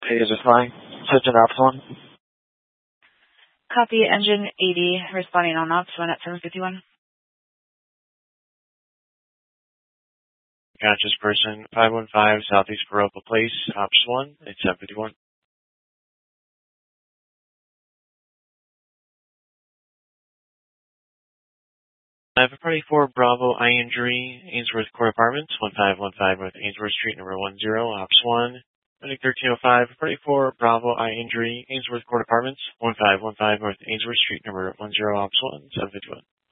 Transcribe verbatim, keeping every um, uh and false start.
Hey, is this flying? Such an ops one. Copy, engine eighty, responding on ops one at seven fifty-one. Conscious person, five one five Southeast Baropa Place, ops one, at seven fifty-one. I have a party for Bravo eye injury, Ainsworth Court Apartments, one five one five North Ainsworth Street, number one zero, ops one. Medic thirteen oh five, party for Bravo eye injury, Ainsworth Court Apartments, one five one five North Ainsworth Street, number one zero, ops one, seven fifty-one.